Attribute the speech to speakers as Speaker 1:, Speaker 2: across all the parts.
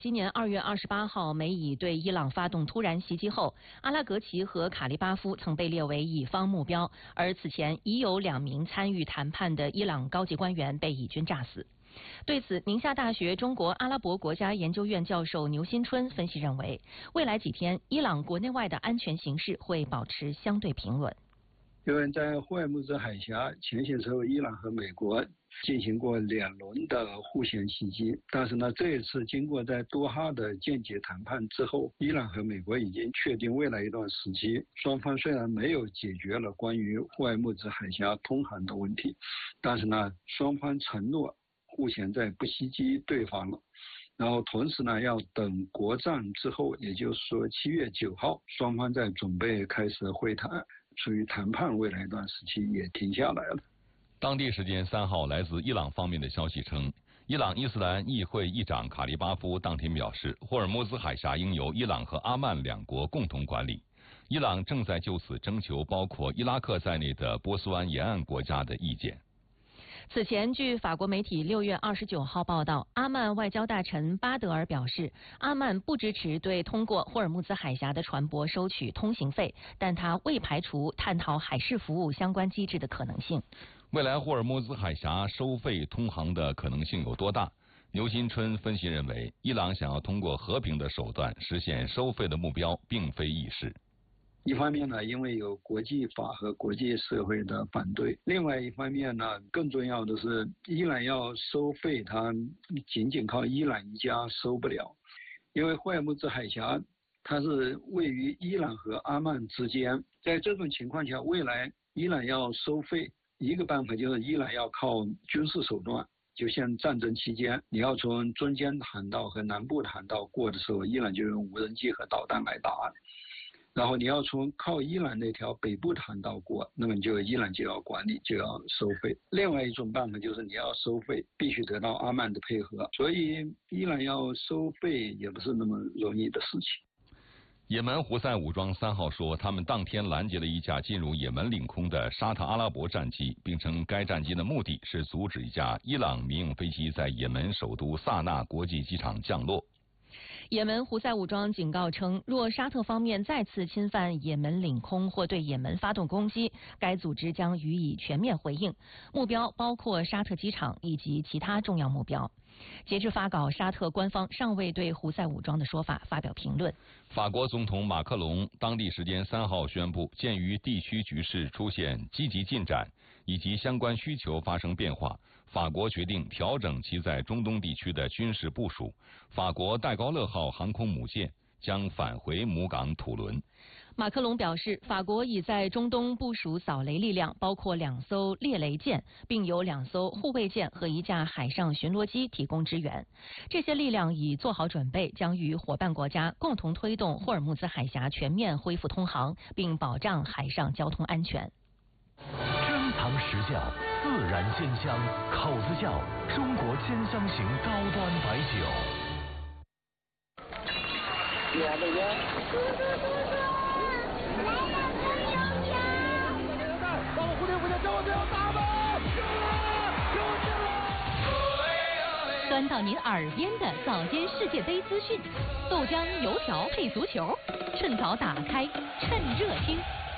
Speaker 1: 今年2月28号，美以对伊朗发动突然袭击后，阿拉格齐和卡利巴夫曾被列为乙方目标，而此前已有2名参与谈判的伊朗高级官员被以军炸死。对此，宁夏大学中国阿拉伯国家研究院教授牛新春分析认为，未来几天伊朗国内外的安全形势会保持相对平稳。
Speaker 2: 因为在霍尔木兹海峡前些时候，伊朗和美国进行过2轮的互相袭击，但是呢，这一次经过在多哈的间接谈判之后，伊朗和美国已经确定未来一段时期，双方虽然没有解决了关于霍尔木兹海峡通航的问题，但是呢，双方承诺互相在不袭击对方了。然后同时呢，要等国葬之后，也就是说7月9号，双方在准备开始会谈，属于谈判未来一段时期也停下来了。
Speaker 3: 当地时间3号，来自伊朗方面的消息称，伊朗伊斯兰议会议长卡利巴夫当天表示，霍尔木兹海峡应由伊朗和阿曼2国共同管理。伊朗正在就此征求包括伊拉克在内的波斯湾沿岸国家的意见。
Speaker 1: 此前，据法国媒体6月29号报道，阿曼外交大臣巴德尔表示，阿曼不支持对通过霍尔木兹海峡的船舶收取通行费，但他未排除探讨海事服务相关机制的可能性。
Speaker 3: 未来霍尔木兹海峡收费通航的可能性有多大？牛新春分析认为，伊朗想要通过和平的手段实现收费的目标并非易事。
Speaker 2: 一方面呢，因为有国际法和国际社会的反对；另外一方面呢，更重要的是，伊朗要收费，它仅靠伊朗一家收不了，因为霍尔木兹海峡它是位于伊朗和阿曼之间，在这种情况下，未来伊朗要收费，一个办法就是伊朗要靠军事手段，就像战争期间，你要从中间航道和南部航道过的时候，伊朗就用无人机和导弹来打。然后你要从靠伊朗那条北部航道过，那么伊朗就要管理，就要收费。另外一种办法就是你要收费，必须得到阿曼的配合，所以伊朗要收费也不是那么容易的事情。
Speaker 3: 也门胡塞武装3号说，他们当天拦截了一架进入也门领空的沙特阿拉伯战机，并称该战机的目的是阻止一架伊朗民用飞机在也门首都萨那国际机场降落。
Speaker 1: 也门胡塞武装警告称，若沙特方面再次侵犯也门领空或对也门发动攻击，该组织将予以全面回应，目标包括沙特机场以及其他重要目标。截至发稿，沙特官方尚未对胡塞武装的说法发表评论。
Speaker 3: 法国总统马克龙当地时间3号宣布，鉴于地区局势出现积极进展以及相关需求发生变化，法国决定调整其在中东地区的军事部署。法国戴高乐号航空母舰将返回母港土伦。
Speaker 1: 马克龙表示，法国已在中东部署扫雷力量，包括2艘猎雷舰，并有2艘护卫舰和1架海上巡逻机提供支援。这些力量已做好准备，将与伙伴国家共同推动霍尔木兹海峡全面恢复通航，并保障海上交通安全。
Speaker 4: 珍藏实窖，自然鲜香，口子窖，中国千香型高端白酒。
Speaker 5: 端到您耳边的早间世界杯资讯，豆浆油条配足球，趁早打开，趁热听。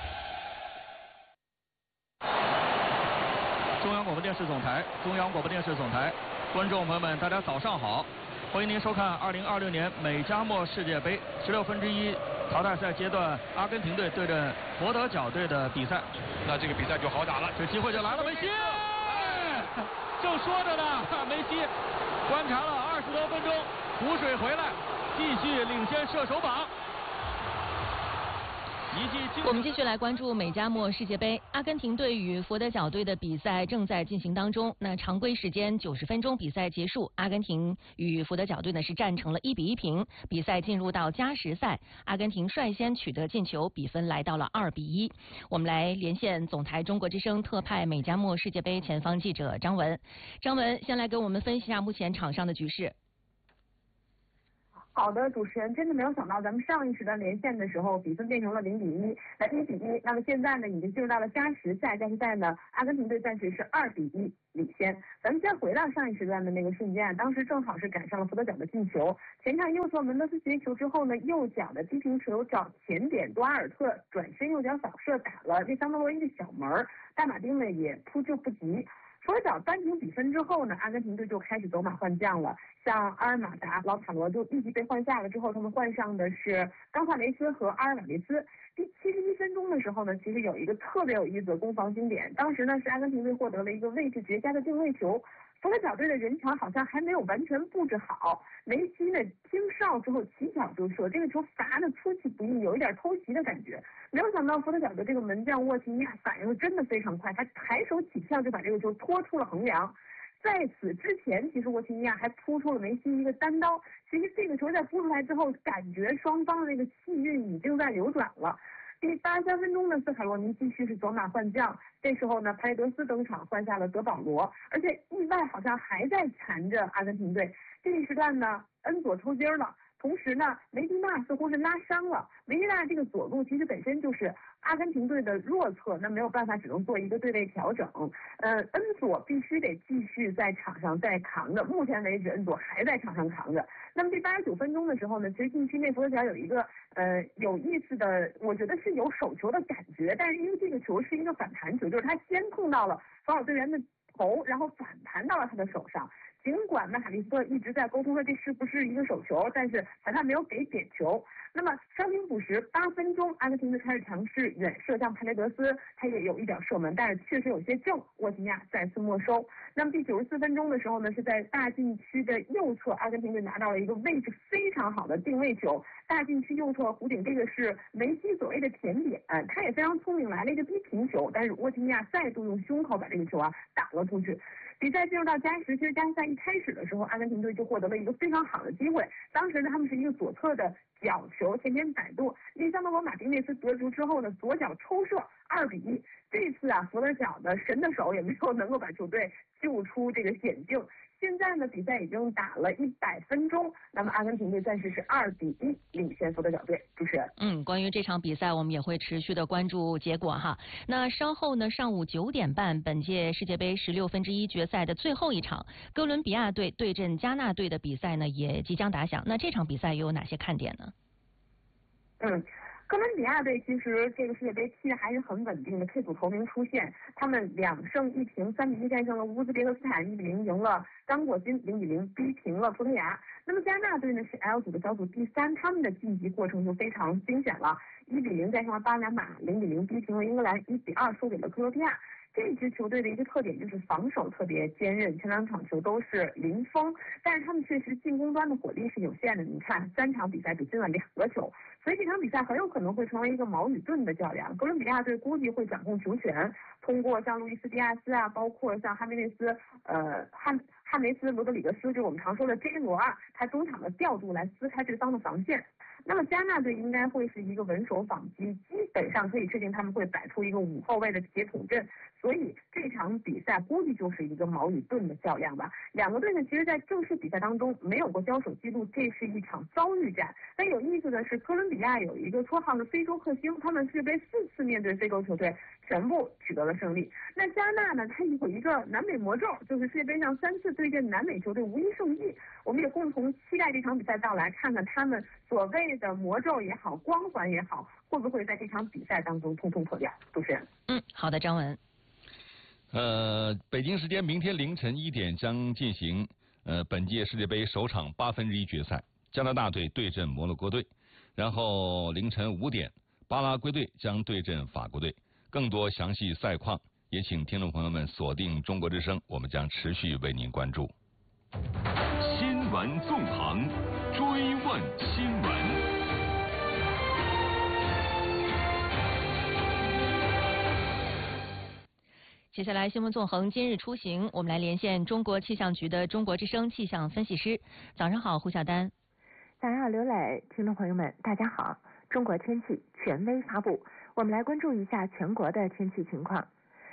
Speaker 6: 中央广播电视总台，观众朋友们，大家早上好，欢迎您收看2026年美加墨世界杯16分之一淘汰赛阶段阿根廷队对阵佛得角队的比赛。
Speaker 7: 那这个比赛就好打了，
Speaker 6: 这机会就来了，梅西，正说着呢，梅西观察了20多分钟，补水回来，继续领先射手榜。
Speaker 1: 我们继续来关注美加墨世界杯，阿根廷队与佛得角队的比赛正在进行当中。那常规时间90分钟比赛结束，阿根廷与佛得角队呢是战成了1比1平。比赛进入到加时赛，阿根廷率先取得进球，比分来到了2比1。我们来连线总台中国之声特派美加墨世界杯前方记者张文。张文，先来给我们分析一下目前场上的局势。
Speaker 8: 好的，主持人，真的没有想到，咱们上一时段连线的时候，比分变成了0-1，来1-1。那么现在呢，已经进入到了加时赛，加时赛呢，阿根廷队暂时是2-1领先。咱们先回到上一时段的那个瞬间，当时正好是赶上了福德角的进球，前场右侧门德斯接球之后呢，右脚的低平球找前点多阿尔特转身右脚扫射打了这桑德罗伊的小门，大马丁呢也扑救不及。福德角扳平比分之后呢，阿根廷队就开始走马换将了。像阿尔马达、劳塔罗就立即被换下了之后，他们换上的是冈萨雷斯和阿尔瓦雷斯。第71分钟的时候呢，其实有一个特别有意思的攻防经典，当时呢是阿根廷队获得了一个位置绝佳的定位球。福德角队的人墙好像还没有完全布置好，梅西呢听哨之后起脚就射，这个球罚的出其不意，有一点偷袭的感觉。没有想到福德角的这个门将沃提尼亚反应真的非常快，他抬手起跳就把这个球拖出了横梁。在此之前，其实沃提尼亚还扑出了梅西一个单刀。其实这个球在扑出来之后，感觉双方的那个气运已经在流转了。第83分钟呢，斯卡洛尼继续是走马换将，这时候呢，帕雷德斯登场换下了德保罗，而且意外好像还在缠着阿根廷队。这一时段呢，恩佐抽筋了。同时呢，梅迪纳似乎是拉伤了。梅迪纳这个左路其实本身就是阿根廷队的弱侧，那没有办法，只能做一个对位调整。恩佐必须得继续在场上再扛着，目前为止恩佐还在场上扛着。那么第89分钟的时候呢，其实禁区内福德角有一个有意思的，我觉得是有手球的感觉，但是因为这个球是一个反弹球，就是他先碰到了防守队员的头，然后反弹到了他的手上。尽管麦卡利斯特一直在沟通说这是不是一个手球，但是裁判没有给点球。那么伤停补时8分钟，阿根廷队开始尝试远射向帕雷德斯，他也有一点射门，但是确实有些正，沃提尼亚再次没收。那么第94分钟的时候呢，是在大禁区的右侧，阿根廷队拿到了一个位置非常好的定位球，大禁区右侧弧顶，这个是梅西所谓的甜点，他也非常聪明，来了一个低平球，但是沃提尼亚再度用胸口把这个球打了出去。比赛进入到加时，其实加时赛一开始的时候，阿根廷队就获得了一个非常好的机会。当时呢，他们是一个左侧的角球前点摆渡，利桑德罗马丁内斯得球之后呢，左脚抽射2-1。这次福德角的神的手也没有能够把球队救出这个险境。现在呢，比赛已经打了100分钟，那么阿根廷队暂时是2-1领先福德角队。主持人，
Speaker 1: 关于这场比赛，我们也会持续的关注结果哈。那稍后呢，上午9点半，本届世界杯1/16决赛的最后一场，哥伦比亚队对阵加纳队的比赛呢，也即将打响。那这场比赛又有哪些看点呢？
Speaker 8: 哥伦比亚队其实这个世界杯踢的还是很稳定的，K 组头名出现，他们2胜1平，3-1战胜了乌兹别克斯坦，1-0赢了刚果金，0-0逼平了葡萄牙。那么加纳队呢是 L 组的小组第3，他们的晋级过程就非常惊险了，1-0战胜了巴拿马，0-0逼平了英格兰，1-2输给了克罗地亚。这支球队的一个特点就是防守特别坚韧，前2场球都是零封，但是他们确实进攻端的火力是有限的。你看3场比赛只进了2个球，所以这场比赛很有可能会成为一个矛与盾的较量。哥伦比亚队估计会掌控球权，通过像路易斯迪亚斯包括像哈梅内斯、汉梅斯、罗德里格斯，就是我们常说的 J 罗他中场的调度来撕开对方的防线。那么加纳队应该会是一个稳守反击，基本上可以确定他们会摆出一个5后卫的铁桶阵，所以这场比赛估计就是一个矛与盾的较量吧。2个队呢，其实在正式比赛当中没有过交手记录，这是一场遭遇战。但有意思的是，哥伦比亚有一个绰号是非洲克星，他们世界杯4次面对非洲球队全部取得了胜利。那加纳呢，它有一个南美魔咒，就是世界杯上3次对阵南美球队无一胜绩。我们也共同期待这场比赛到来，看看他们所谓的魔咒也好，光环也好，会不会在这场比赛当中通通破掉。主持人，
Speaker 1: 好的，张文。
Speaker 3: 北京时间明天凌晨1点将进行本届世界杯首场1/8决赛，加拿大队对阵摩洛哥队，然后凌晨5点，巴拉圭队将对阵法国队。更多详细赛况，也请听众朋友们锁定中国之声，我们将持续为您关注。
Speaker 4: 新闻纵横，追问新闻。
Speaker 1: 接下来新闻纵横今日出行，我们来连线中国气象局的中国之声气象分析师。早上好，胡晓丹。
Speaker 9: 早上好，刘磊，听众朋友们，大家好。中国天气权威发布，我们来关注一下全国的天气情况。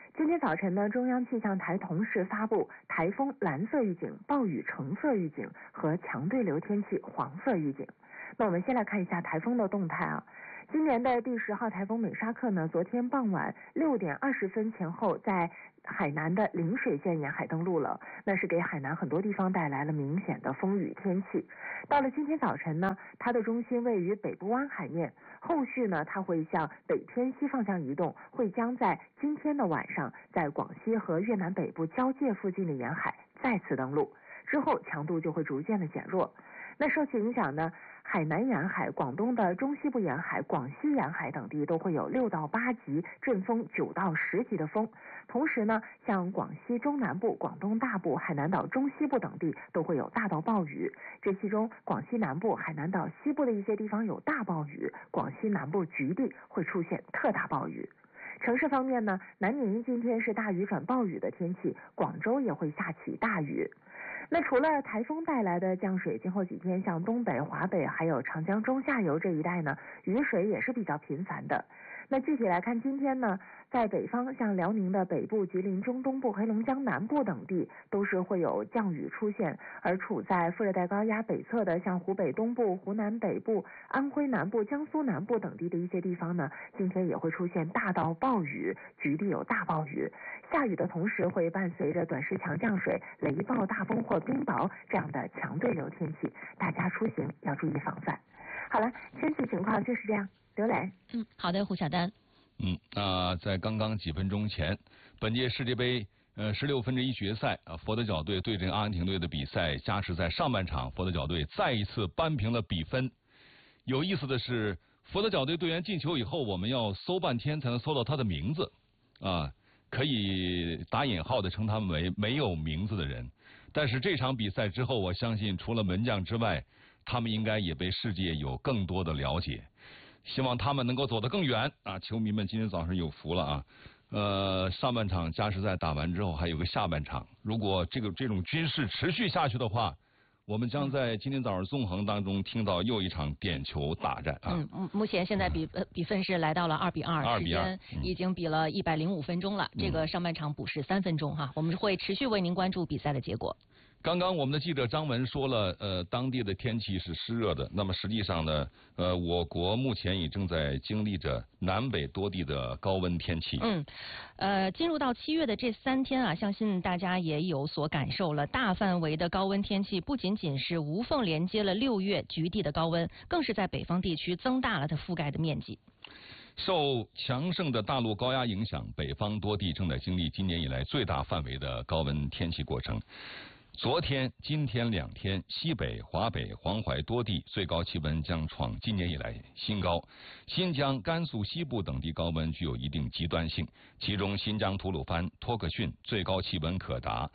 Speaker 9: 今天早晨呢，中央气象台同时发布台风蓝色预警、暴雨橙色预警和强对流天气黄色预警。那我们先来看一下台风的动态啊。今年的第10号台风美沙克呢，昨天傍晚6点20分前后在海南的陵水县沿海登陆了，那是给海南很多地方带来了明显的风雨天气。到了今天早晨呢，它的中心位于北部湾海面，后续呢它会向北偏西方向移动，会将在今天的晚上在广西和越南北部交界附近的沿海再次登陆，之后强度就会逐渐的减弱。那受其影响呢，海南沿海、广东的中西部沿海、广西沿海等地都会有6到8级，阵风9到10级的风。同时呢，像广西中南部、广东大部、海南岛中西部等地都会有大到暴雨。这其中，广西南部、海南岛西部的一些地方有大暴雨，广西南部局地会出现特大暴雨。城市方面呢，南宁今天是大雨转暴雨的天气，广州也会下起大雨。那除了台风带来的降水，今后几天像东北、华北还有长江中下游这一带呢，雨水也是比较频繁的。那具体来看，今天呢，在北方像辽宁的北部、吉林中东部、黑龙江南部等地都是会有降雨出现，而处在副热带高压北侧的像湖北东部、湖南北部、安徽南部、江苏南部等地的一些地方呢，今天也会出现大到暴雨，局地有大暴雨。下雨的同时会伴随着短时强降水、雷暴、大风或冰雹这样的强对流天气，大家出行要注意防范。好了，天气情况就是这样。刘磊。
Speaker 1: 好的，胡晓丹。
Speaker 3: 那在刚刚几分钟前，本届世界杯16分之一决赛佛得角队对阵阿根廷队的比赛加时在上半场，佛得角队再一次扳平了比分。有意思的是，佛得角队队员进球以后，我们要搜半天才能搜到他的名字啊，可以打引号的称他们为没有名字的人。但是这场比赛之后，我相信除了门将之外，他们应该也被世界有更多的了解。希望他们能够走得更远啊！球迷们今天早上有福了啊！上半场加时赛打完之后，还有个下半场。如果这种军事持续下去的话，我们将在今天早上纵横当中听到又一场点球大战啊！
Speaker 1: 目前现在比分是来到了2比2，时间已经比了105分钟了。这个上半场补时3分钟哈，我们会持续为您关注比赛的结果。
Speaker 3: 刚刚我们的记者张文说了，当地的天气是湿热的。那么实际上呢，我国目前也正在经历着南北多地的高温天气。
Speaker 1: 进入到7月的这3天啊，相信大家也有所感受了。大范围的高温天气不仅仅是无缝连接了6月局地的高温，更是在北方地区增大了它覆盖的面积。
Speaker 3: 受强盛的大陆高压影响，北方多地正在经历今年以来最大范围的高温天气过程。昨天、今天2天，西北、华北、黄淮多地最高气温将创今年以来新高。新疆、甘肃西部等地高温具有一定极端性，其中新疆吐鲁番、托克逊最高气温可达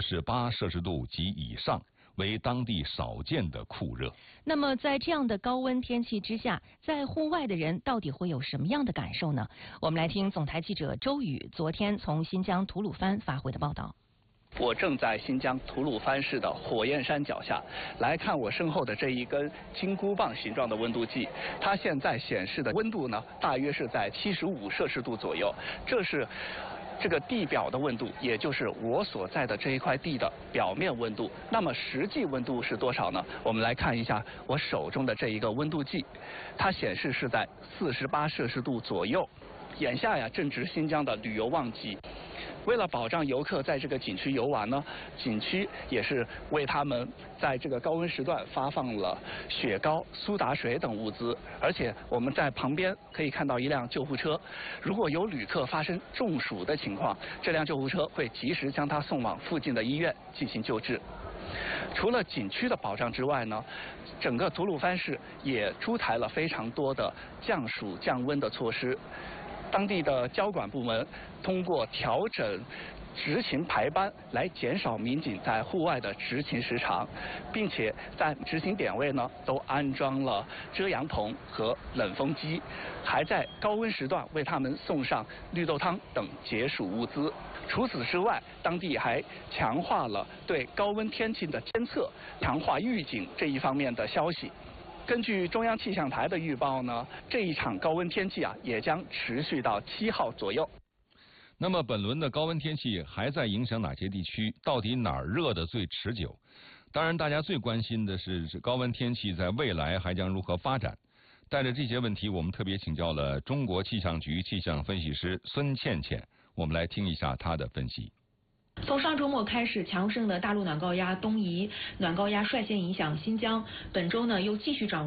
Speaker 3: 48摄氏度及以上，为当地少见的酷热。
Speaker 1: 那么在这样的高温天气之下，在户外的人到底会有什么样的感受呢？我们来听总台记者周宇昨天从新疆吐鲁番发回的报道。
Speaker 10: 我正在新疆吐鲁番市的火焰山脚下，来看我身后的这一根金箍棒形状的温度计，它现在显示的温度呢，大约是在75摄氏度左右，这是这个地表的温度，也就是我所在的这一块地的表面温度。那么实际温度是多少呢？我们来看一下我手中的这一个温度计，它显示是在48摄氏度左右。眼下呀，正值新疆的旅游旺季。为了保障游客在这个景区游玩呢，景区也是为他们在这个高温时段发放了雪糕、苏打水等物资。而且我们在旁边可以看到一辆救护车，如果有旅客发生中暑的情况，这辆救护车会及时将他送往附近的医院进行救治。除了景区的保障之外呢，整个吐鲁番市也出台了非常多的降暑降温的措施。当地的交管部门通过调整执勤排班来减少民警在户外的执勤时长，并且在执勤点位呢都安装了遮阳棚和冷风机，还在高温时段为他们送上绿豆汤等解暑物资。除此之外，当地还强化了对高温天气的监测，强化预警这一方面的消息。根据中央气象台的预报呢，这一场高温天气啊也将持续到7号左右。
Speaker 3: 那么本轮的高温天气还在影响哪些地区？到底哪儿热得最持久？当然，大家最关心的是高温天气在未来还将如何发展。带着这些问题，我们特别请教了中国气象局气象分析师孙倩倩，我们来听一下她的分析。
Speaker 11: 从上周末开始，强盛的大陆暖高压东移，暖高压率先影响新疆，本周呢又继续掌握